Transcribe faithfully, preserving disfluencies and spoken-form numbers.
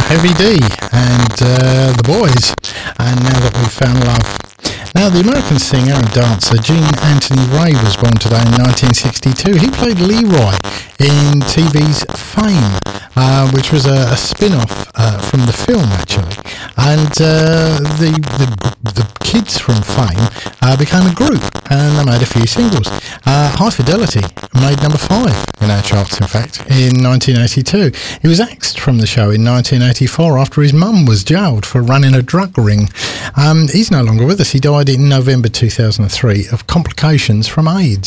Heavy D and uh, the Boys, and Now That We've Found Love. Now, the American singer and dancer Gene Anthony Ray was born today in nineteen sixty-two. He played Leroy in T V's Fame, uh, which was a, a spin-off uh, from the film, actually. And uh, the, the the kids from Fame uh, became a group, and they made a few singles. Uh, High Fidelity made number five in our charts, in fact, in nineteen eighty-two. He was axed from the show in nineteen eighty-four after his mum was jailed for running a drug ring. Um, he's no longer with us. He died in November two thousand three of complications from AIDS.